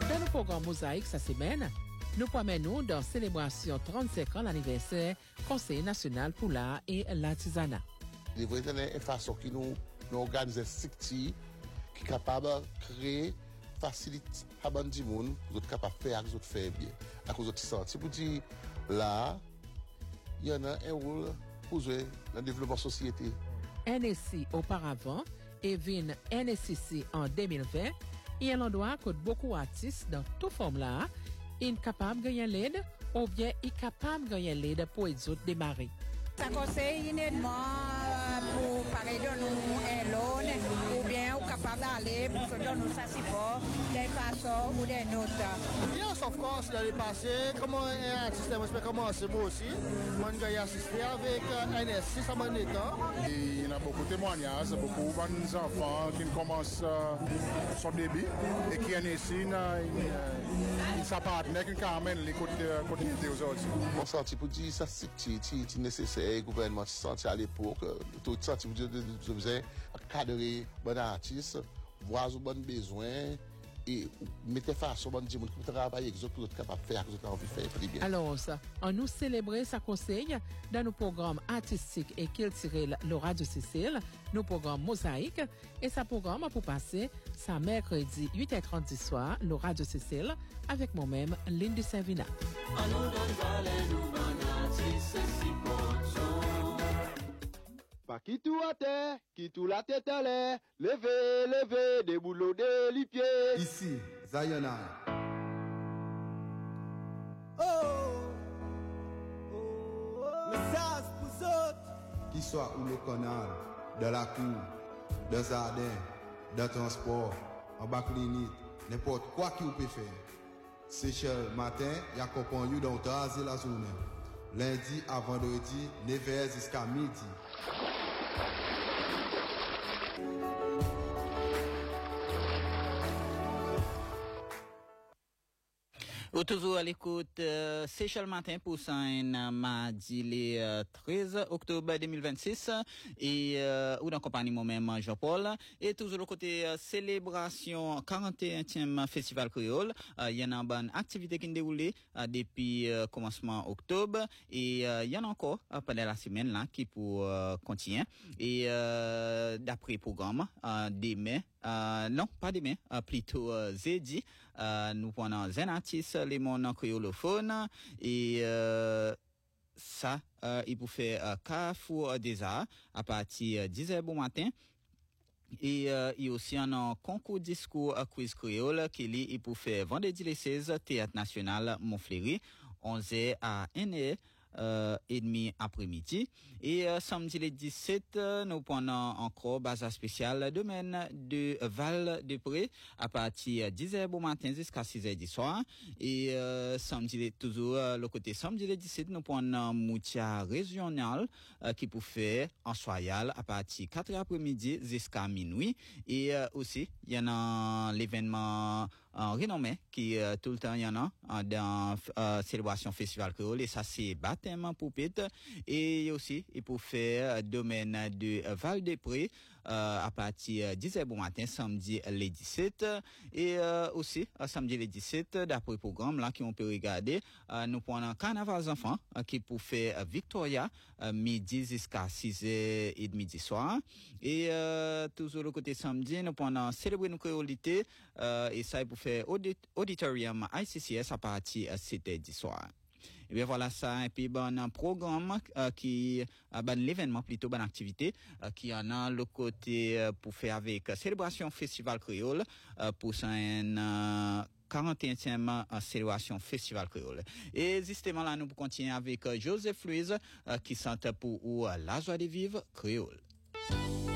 Dans le programme Mosaïque cette semaine, nous promènons dans célébration 35 ans l'anniversaire Conseil national pour l'art et l'artisanat. Il y a une façon qui nous organise qui est capable de créer, faciliter à bon du monde, pour être capable de faire, pour faire bien. À cause de ça, si vous dites là, il y en a un rôle pour jouer dans le développement de la société. NSC auparavant et vin NSCC en 2020, il y a un endroit que beaucoup d'artistes dans toute forme là, sont capables de gagner l'aide ou bien sont capables de gagner l'aide pour les autres démarrer. Ça conseille uniquement pour parler de nous un loan ou bien capable d'aller pour que nous ça support des façons ou des notes. Yes, of course, dans le passé, comment un système peut commencer moi aussi. Moi, j'ai assisté avec NSC, ça m'a été. Il y a beaucoup de témoignages, beaucoup d'enfants qui commencent son début et qui NSC, ils s'appartiennent, qui amènent les côtés aux autres. On senti pour dire ça c'est nécessaire. Le gouvernement se sentit à l'époque, tout senti pour dire que vous avez cadré bon artiste, voir vos bons besoins et mettre façon bon dire que travailler avec pour être capable de faire que vous avez envie de faire très bien. Alors ça, on nous célébrer sa conseil dans nos programmes artistiques et culturels le Radio Cécile, nos programmes Mosaïque et sa programme pour passer ça mercredi 8h30 du soir le Radio Cécile avec moi-même Lindy Servina. Pas qui tout à terre, qui tout la tête à l'air, levez, des boulots de lipiers. Ici, Zayonai. Message pour autres. Qui soit où le canal, dans la cour, dans le jardin, dans le transport, en bas clinique, n'importe quoi que vous pouvez faire. Seychelles matin, il y a accompagné dans tracer la journée. Lundi à vendredi, 9h jusqu'à midi. Toujours à l'écoute, Seychelles Matin pour un mardi le 13 octobre 2026 et ou dans compagnie moi-même Jean-Paul et toujours au côté célébration 41e Festival Créole. Il y a une bonne activité qui déroule depuis commencement octobre et il y en a encore pendant la semaine là qui pour continuer et d'après le programme demain non, pas demain, plutôt jeudi, nous prenons un artiste, les mondes créolophones, et ça, il peut faire Carrefour des Arts à partir de 10h bon matin. Et il y a aussi un concours discours quiz créole qui il peut faire vendredi le 16 Théâtre National Montfleury 11h à 1h et demi après-midi et samedi le 17 nous prenons encore bazar spécial domaine de Val-de-Pré à partir 10h bon matin jusqu'à 6h du soir et samedi toujours le côté samedi le 17 nous prenons Moutia régional qui peut faire en soyal à partir 4h après-midi jusqu'à minuit et aussi il y en a l'événement renommé qui tout le temps il y en a dans célébration festival créole et ça c'est baptême poupette et aussi il peut faire domaine de Val-de-Pré à partir 10h bon matin samedi le 17 et aussi samedi le 17 d'après le programme là qui on peut regarder nous prenons carnaval enfants qui peut faire Victoria midi jusqu'à 6h30 du soir et toujours le côté samedi nous prenons célébrer nos créolités et ça il peut faire auditorium ICCS à partir de 7h du soir. Et bien voilà ça et puis bon programme qui bon l'événement plutôt bonne activité qui en a le côté pour faire avec célébration festival créole pour un 41e célébration festival créole. Et justement là nous continuons avec Joseph Louise qui chante pour la joie de vivre créole.